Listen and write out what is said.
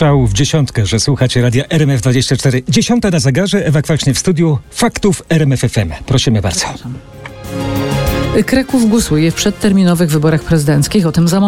Strzał w dziesiątkę, że słuchacie radia RMF24. 10 na zegarze, Ewa Kwaśny w studiu Faktów RMF FM. Prosimy bardzo. Kraków głosuje w przedterminowych wyborach prezydenckich. O tym za moment.